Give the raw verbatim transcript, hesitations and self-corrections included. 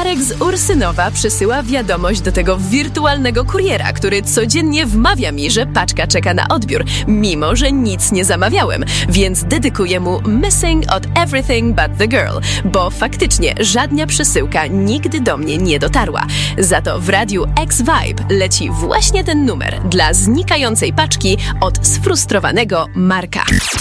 Marek z Ursynowa przesyła wiadomość do tego wirtualnego kuriera, który codziennie wmawia mi, że paczka czeka na odbiór, mimo że nic nie zamawiałem, więc dedykuję mu Missing od Everything But The Girl, bo faktycznie żadna przesyłka nigdy do mnie nie dotarła. Za to w radiu X-Vibe leci właśnie ten numer dla znikającej paczki od sfrustrowanego Marka.